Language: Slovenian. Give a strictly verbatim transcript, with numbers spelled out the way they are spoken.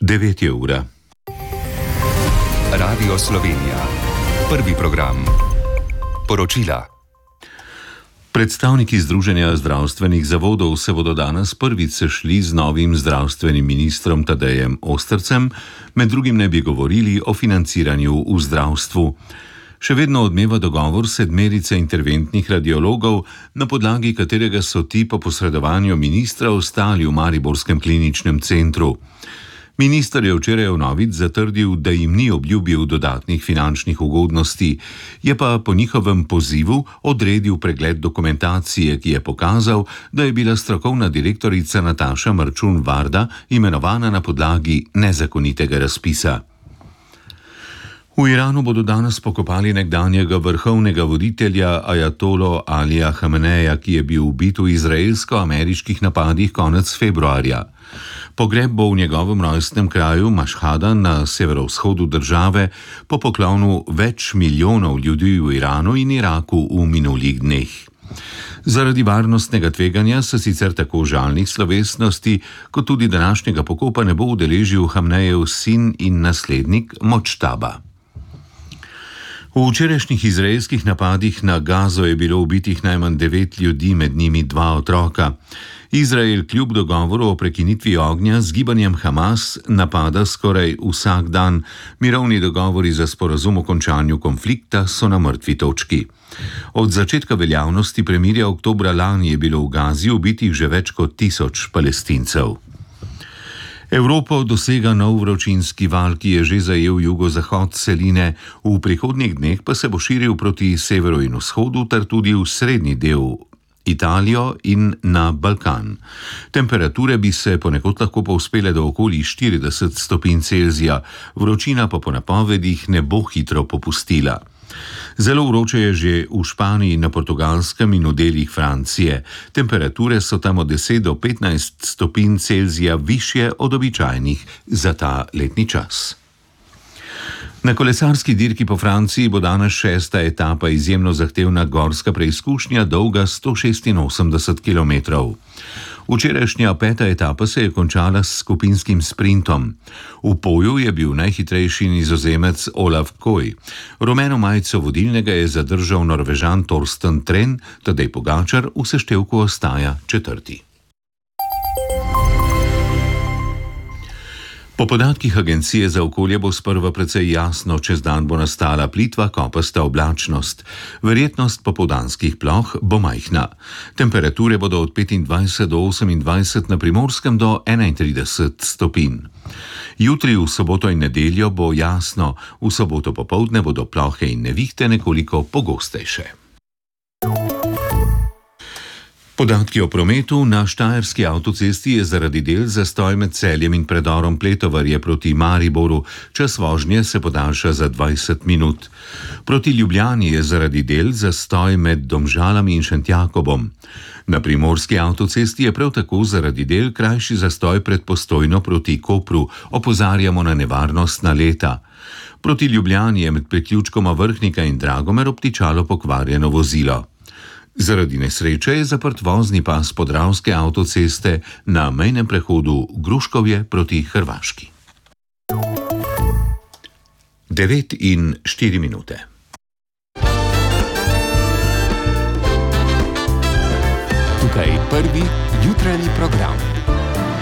devet je ura. Radio Slovenija. Prvi program. Poročila. Predstavniki Združenja zdravstvenih zavodov se bodo danes prvič sešli z novim zdravstvenim ministrom Tadejem Ostrcem, med drugim ne bi govorili o financiranju v zdravstvu. Še vedno odmeva dogovor sedmerice interventnih radiologov, na podlagi katerega so ti po posredovanju ministra ostali v mariborskem kliničnem centru. Minister je včeraj vnovič zatrdil, da jim ni obljubil dodatnih finančnih ugodnosti, je pa po njihovem pozivu odredil pregled dokumentacije, ki je pokazal, da je bila strokovna direktorica Nataša Marčun Varda imenovana na podlagi nezakonitega razpisa. V Iranu bodo danes pokopali nekdanjega vrhovnega voditelja ajatolo Alija Hameneja, ki je bil ubit v izraelsko-ameriških napadih konec februarja. Pogreb bo v njegovem rojstnem kraju Mašhada na severovzhodu države po poklonu več milijonov ljudi v Iranu in Iraku v minulih dneh. Zaradi varnostnega tveganja se sicer tako žalnih slovesnosti, kot tudi današnjega pokopa ne bo udeležil Hamenejev sin in naslednik Močtaba. V včerajšnjih izraelskih napadih na Gazo je bilo ubitih najmanj devet ljudi, med njimi dva otroka. Izrael kljub dogovoru o prekinitvi ognja z gibanjem Hamas napada skoraj vsak dan. Mirovni dogovori za sporazum o končanju konflikta so na mrtvi točki. Od začetka veljavnosti premirja oktobra lani je bilo v Gazi ubitih že več kot tisoč Palestincev. Evropo dosega nov vročinski val, ki je že zajel jugozahod celine, v prihodnjih dneh pa se bo širil proti severu in vzhodu ter tudi v srednji del Italijo in na Balkan. Temperature bi se ponekod lahko povzpele do okoli štirideset stopinj Celzija, vročina pa po napovedih ne bo hitro popustila. Zelo vroče je že v Španiji, na Portugalskem in v delih Francije. Temperature so tam od deset do petnajst stopinj Celzija višje od običajnih za ta letni čas. Na kolesarski dirki po Franciji bo danes šesta etapa, izjemno zahtevna gorska preizkušnja, dolga sto šestinosemdeset kilometrov. Včerajšnja peta etapa se je končala s skupinskim sprintom. V poju je bil najhitrejši Nizozemec Olaf Koy. Rumeno majico vodilnega je zadržal Norvežan Torsten Tren, Tadej Pogačar v seštevku ostaja četrti. Po podatkih Agencije za okolje bo sprva precej jasno, čez dan bo nastala plitva kopasta oblačnost. Verjetnost popoldanskih ploh bo majhna. Temperature bodo od petindvajset do osemindvajset, na Primorskem do enaintrideset stopinj. Jutri v soboto in nedeljo bo jasno, v soboto popoldne bodo plohe in nevihte nekoliko pogostejše. Podatki o prometu. Na Štajerski avtocesti je zaradi del zastoj med Celjem in predorom Pletovarje proti Mariboru. Čas vožnje se podaljša za dvajset minut. Proti Ljubljani je zaradi del zastoj med Domžalami in Šentjakobom. Na Primorski avtocesti je prav tako zaradi del krajši zastoj pred Postojno proti Kopru. Opozarjamo na nevarnost naleta. Proti Ljubljani je med priključkoma Vrhnika in Dragomer obtičalo pokvarjeno vozilo. Zaradi nesreče je zaprt vozni pas Podravske avtoceste na mejnem prehodu Gruškovje proti Hrvaški. devet in štiri minute. Tukaj prvi jutranji program.